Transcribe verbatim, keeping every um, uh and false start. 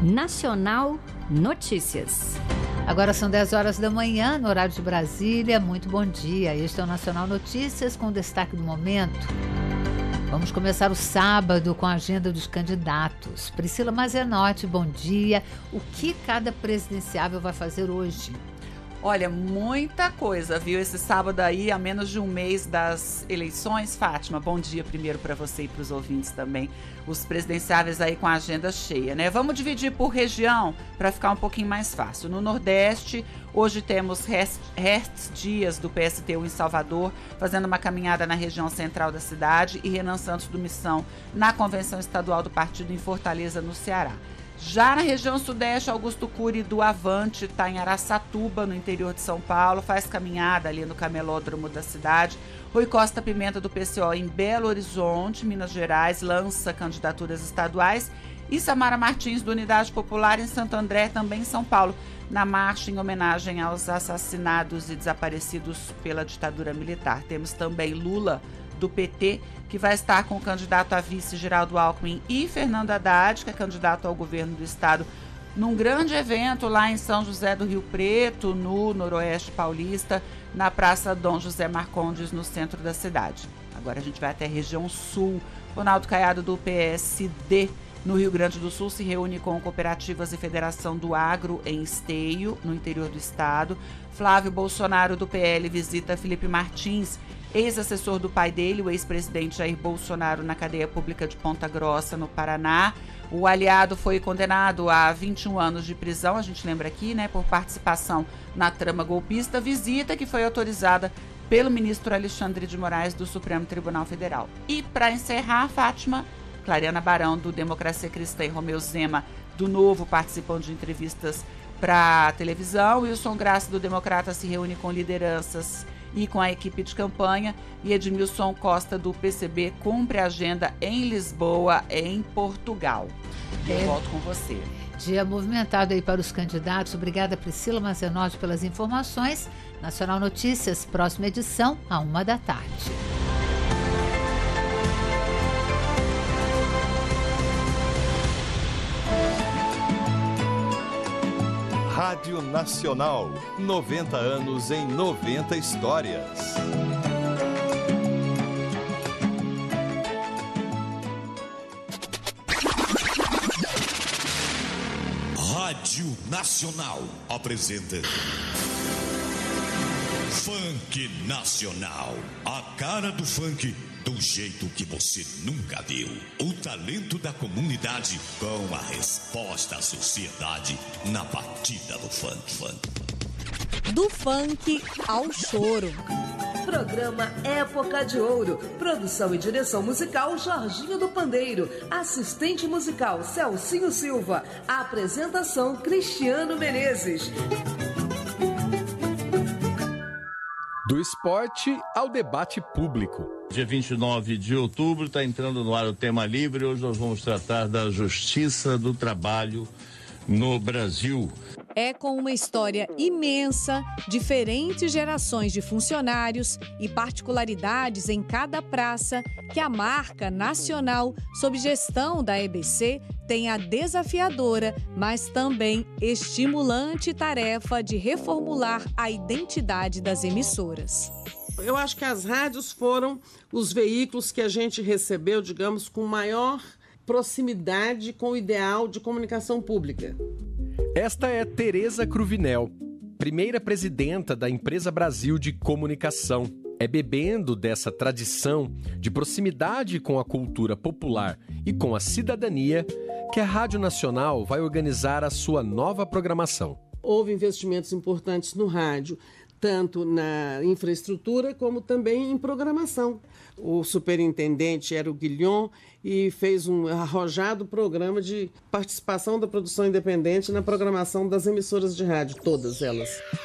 Nacional Notícias. Agora são dez horas da manhã, no horário de Brasília. Muito bom dia. Este é o Nacional Notícias com destaque do momento. Vamos começar o sábado com a agenda dos candidatos. Priscila Mazenotti, bom dia. O que cada presidenciável vai fazer hoje? Olha, muita coisa, viu? Esse sábado aí, a menos de um mês das eleições. Fátima, bom dia primeiro para você e para os ouvintes também. Os presidenciáveis aí com a agenda cheia, né? Vamos dividir por região para ficar um pouquinho mais fácil. No Nordeste, hoje temos Restes Dias do P S T U em Salvador, fazendo uma caminhada na região central da cidade, e Renan Santos do Missão na Convenção Estadual do Partido em Fortaleza, no Ceará. Já na região sudeste, Augusto Cury do Avante está em Araçatuba, no interior de São Paulo, faz caminhada ali no camelódromo da cidade. Rui Costa Pimenta do P C O em Belo Horizonte, Minas Gerais, lança candidaturas estaduais. E Samara Martins do Unidade Popular em Santo André, também em São Paulo, na marcha em homenagem aos assassinados e desaparecidos pela ditadura militar. Temos também Lula do P T, que vai estar com o candidato a vice Geraldo Alckmin, e Fernando Haddad, que é candidato ao governo do estado, num grande evento lá em São José do Rio Preto, no Noroeste Paulista, na Praça Dom José Marcondes, no centro da cidade. Agora a gente vai até a região sul. Ronaldo Caiado do P S D no Rio Grande do Sul se reúne com cooperativas e Federação do Agro em Esteio, no interior do estado. Flávio Bolsonaro do P L visita Felipe Martins, ex-assessor do pai dele, o ex-presidente Jair Bolsonaro, na cadeia pública de Ponta Grossa, no Paraná. O aliado foi condenado a vinte e um anos de prisão, a gente lembra aqui, né, por participação na trama golpista, visita que foi autorizada pelo ministro Alexandre de Moraes do Supremo Tribunal Federal. E para encerrar, Fátima, Clariana Barão do Democracia Cristã e Romeu Zema do Novo participam de entrevistas para a televisão. Wilson Graça do Democrata se reúne com lideranças e com a equipe de campanha, e Edmilson Costa do P C B cumpre a agenda em Lisboa, em Portugal. Eu É. volto com você. Dia movimentado aí para os candidatos. Obrigada, Priscila Mazenotti, pelas informações. Nacional Notícias, próxima edição, à uma da tarde. Rádio Nacional, noventa anos em noventa histórias. Rádio Nacional apresenta Funk Nacional, a cara do funk do jeito que você nunca viu. O talento da comunidade com a resposta à sociedade na batida do funk. funk. Do funk ao choro. Programa Época de Ouro. Produção e direção musical Jorginho do Pandeiro. Assistente musical Celcinho Silva. Apresentação Cristiano Menezes. Do esporte ao debate público. Dia vinte e nove de outubro está entrando no ar o Tema Livre. Hoje nós vamos tratar da justiça do trabalho no Brasil. É com uma história imensa, diferentes gerações de funcionários e particularidades em cada praça que a marca nacional, sob gestão da E B C, tem a desafiadora, mas também estimulante tarefa de reformular a identidade das emissoras. Eu acho que as rádios foram os veículos que a gente recebeu, digamos, com maior proximidade com o ideal de comunicação pública. Esta é Tereza Cruvinel, primeira presidenta da Empresa Brasil de Comunicação. É bebendo dessa tradição de proximidade com a cultura popular e com a cidadania que a Rádio Nacional vai organizar a sua nova programação. Houve investimentos importantes no rádio, tanto na infraestrutura como também em programação. O superintendente era o Guilhom e fez um arrojado programa de participação da produção independente na programação das emissoras de rádio, todas elas.